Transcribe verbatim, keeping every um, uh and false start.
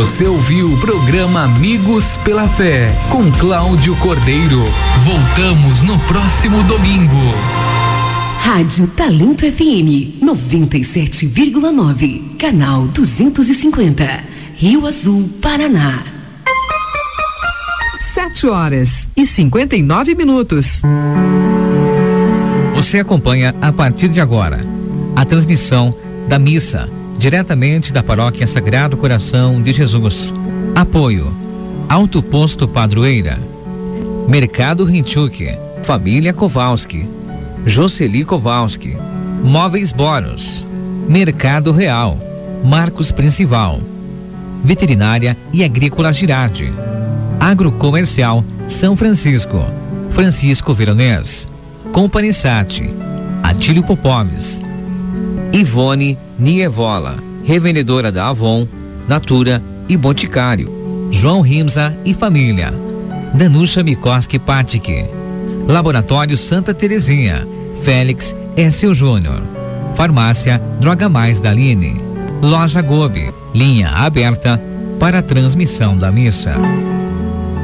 Você ouviu o programa Amigos pela Fé com Cláudio Cordeiro. Voltamos no próximo domingo. Rádio Talento F M noventa e sete vírgula nove, canal duzentos e cinquenta, Rio Azul, Paraná. Sete horas e cinquenta e nove minutos. Você acompanha a partir de agora a transmissão da missa diretamente da Paróquia Sagrado Coração de Jesus. Apoio: Alto Posto Padroeira, Mercado Rinchuk, Família Kowalski, Jocely Kowalski, Móveis Boros, Mercado Real, Marcos Principal, Veterinária e Agrícola Girardi, Agrocomercial São Francisco, Francisco Veronês, Company Sat, Atílio Popomes, Ivone Nievola, revendedora da Avon, Natura e Boticário, João Rimza e Família, Danusha Mikoski Patic, Laboratório Santa Terezinha, Félix S. Júnior, Farmácia Droga Mais da Aline, Loja Gobi, linha aberta para a transmissão da missa.